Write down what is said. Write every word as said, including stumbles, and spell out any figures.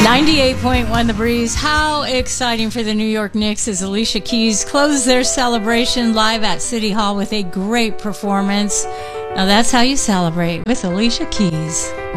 ninety-eight point one The Breeze. How exciting for the New York Knicks as Alicia Keys closed their celebration live at City Hall with a great performance. Now that's how you celebrate with Alicia Keys.